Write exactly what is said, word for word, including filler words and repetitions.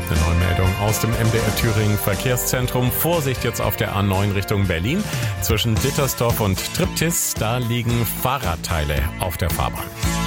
habe eine neue Meldung aus dem M D R Thüringen Verkehrszentrum. Vorsicht jetzt auf der A neun Richtung Berlin. Zwischen Dittersdorf und Triptis, da liegen Fahrradteile auf der Fahrbahn.